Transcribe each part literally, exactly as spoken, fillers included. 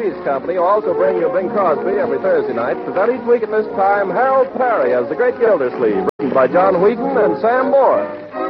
Pease Company will also bring you Bing Crosby every Thursday night. Present each week at this time Harold Perry as the Great Gildersleeve, written by John Wheaton and Sam Moore.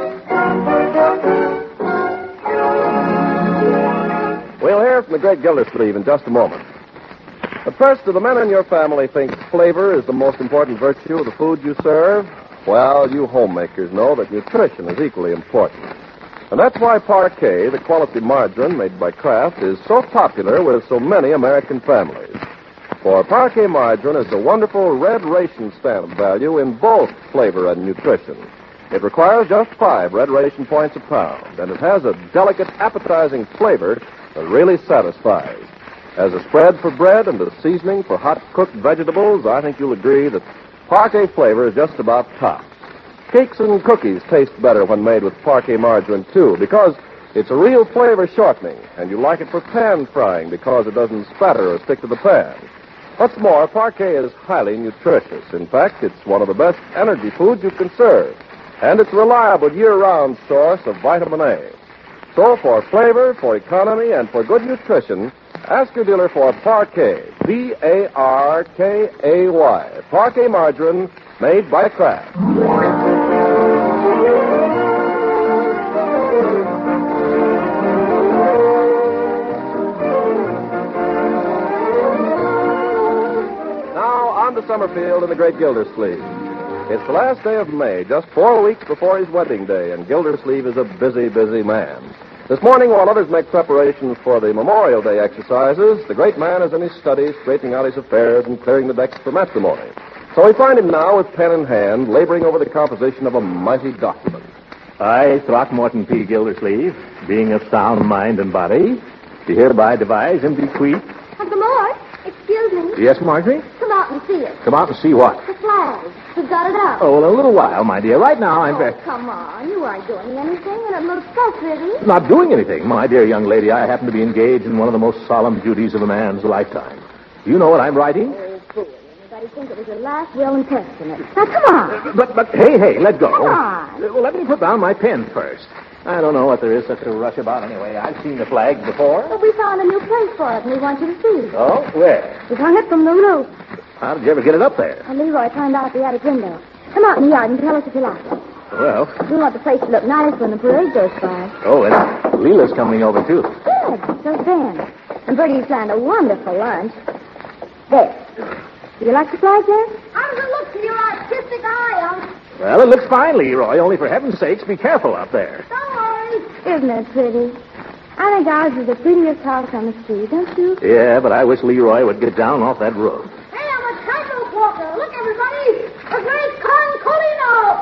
We'll hear from the Great Gildersleeve in just a moment. But first, do the men in your family think flavor is the most important virtue of the food you serve? Well, you homemakers know that nutrition is equally important. And that's why Parquet, the quality margarine made by Kraft, is so popular with so many American families. For Parquet margarine is the wonderful red ration stamp value in both flavor and nutrition. It requires just five red ration points a pound, and it has a delicate, appetizing flavor that really satisfies. As a spread for bread and a seasoning for hot-cooked vegetables, I think you'll agree that Parquet flavor is just about top. Cakes and cookies taste better when made with Parquet margarine, too, because it's a real flavor shortening, and you like it for pan frying because it doesn't spatter or stick to the pan. What's more, Parquet is highly nutritious. In fact, it's one of the best energy foods you can serve, and it's a reliable year-round source of vitamin A. So for flavor, for economy, and for good nutrition, ask your dealer for Parquet, B A R K A Y, Parquet margarine made by Kraft. Now, on to Summerfield and the Great Gildersleeve. It's the last day of May, just four weeks before his wedding day, and Gildersleeve is a busy, busy man. This morning, while others make preparations for the Memorial Day exercises, the great man is in his study, straightening out his affairs and clearing the decks for matrimony. So we find him now with pen in hand, laboring over the composition of a mighty document. I, Throckmorton P. Gildersleeve, being of sound mind and body, do hereby devise and bequeath... Uncle Mort, excuse me. Yes, Marjorie? Come out and see it. Come out and see what? The flag. We've got it up. Oh, in a little while, my dear. Right now, I'm... Oh, come on. You aren't doing anything, and it looks so pretty. Not doing anything, my dear young lady. I happen to be engaged in one of the most solemn duties of a man's lifetime. Do you know what I'm writing? Oh, fool. Everybody think it was your last will and testament. Now, come on. But, but, hey, hey, let go. Come on. Well, let me put down my pen first. I don't know what there is such a rush about anyway. I've seen the flag before. But we found a new place for it, and we want you to see. Oh, where? We hung it from the roof. How did you ever get it up there? And Leroy climbed out the attic window. Come out in the yard and tell us if you like it. Well... We want the place to look nice when the parade goes by. Oh, and Leela's coming over, too. Good. So then. And Bertie's planned a wonderful lunch. There. Do you like the flag there? How does it look to your artistic eye, Uncle? Well, it looks fine, Leroy. Only for heaven's sakes, be careful out there. Don't worry. Isn't it pretty? I think ours is the prettiest house on the street, don't you? Yeah, but I wish Leroy would get down off that roof. Hey, I'm a tightrope walker. Look, everybody. A great concolino.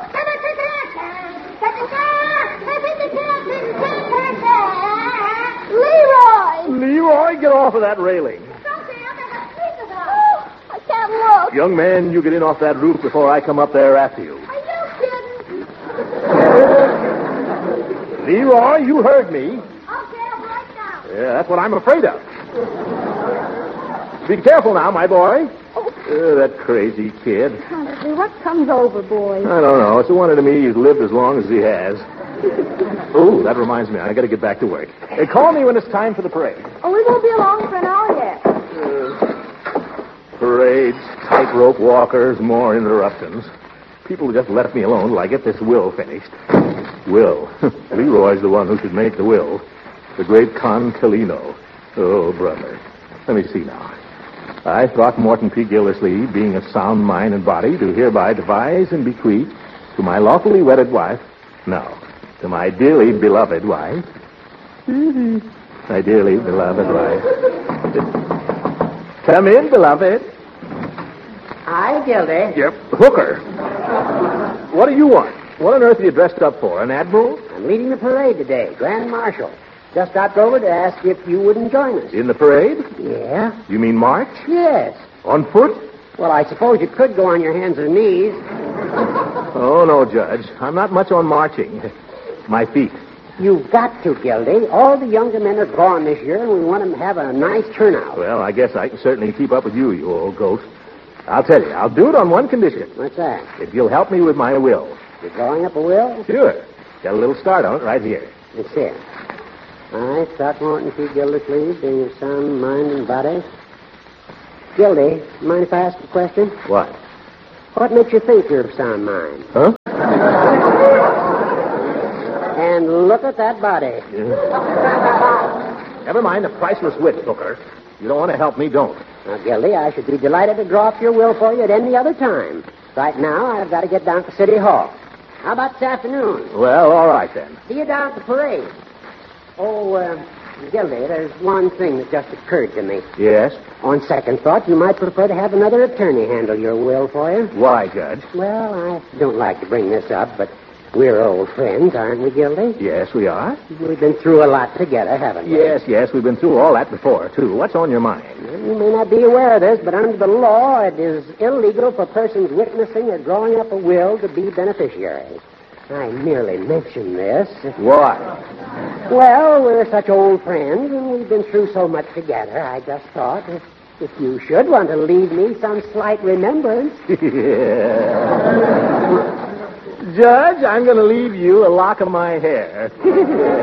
Leroy! Leroy, get off of that railing. Something I got to think about. Oh, I can't look. Young man, you get in off that roof before I come up there after you. Are you kidding? Leroy, you heard me. Okay, I'll be right down. Yeah, that's what I'm afraid of. Be careful now, my boy. Oh. Uh, that crazy kid. Honestly, what comes over, boy? I don't know. It's a wonder to me he's lived as long as he has. Oh, that reminds me. I got to get back to work. Hey, call me when it's time for the parade. Oh, we won't be along for an hour yet. Uh, parades, tightrope walkers, more interruptions. People just left me alone till I get this will finished. Will. Leroy's the one who should make the will. The great Concolino. Oh, brother. Let me see now. I, Throckmorton P. Gildersleeve, being of sound mind and body, do hereby devise and bequeath to my lawfully wedded wife, no, to my dearly beloved wife, Mm-hmm. my dearly beloved wife. Come in, beloved. Hi, Gildy. Yep, Hooker. What do you want? What on earth are you dressed up for, an admiral? I'm leading the parade today, Grand Marshal. Just stopped over to ask if you wouldn't join us. In the parade? Yeah? You mean march? Yes. On foot? Well, I suppose you could go on your hands and knees. Oh, no, Judge. I'm not much on marching. My feet. You've got to, Gildy. All the younger men are gone this year, and we want them to have a nice turnout. Well, I guess I can certainly keep up with you, you old goat. I'll tell you, I'll do it on one condition. What's that? If you'll help me with my will. You're drawing up a will? Sure. Got a little start on it right here. It's here. I, Throckmorton P. Gildersleeve, being of sound mind and body, Gildy, mind if I ask a question? What? What makes you think you're of sound mind? Huh? And look at that body. Yeah. Never mind the priceless wit, Booker. You don't want to help me, don't. Now, Gildy, I should be delighted to draw up your will for you at any other time. Right now, I've got to get down to City Hall. How about this afternoon? Well, all right, then. See you down at the parade. Oh, uh, Gildy, there's one thing that just occurred to me. Yes? On second thought, you might prefer to have another attorney handle your will for you. Why, Judge? Well, I don't like to bring this up, but we're old friends, aren't we, Gildy? Yes, we are. We've been through a lot together, haven't we? Yes, yes, we've been through all that before, too. What's on your mind? You may not be aware of this, but under the law, it is illegal for persons witnessing or drawing up a will to be beneficiaries. I merely mention this. Why? Well, we're such old friends, and we've been through so much together. I just thought, if, if you should want to leave me some slight remembrance. Yeah. Judge, I'm going to leave you a lock of my hair.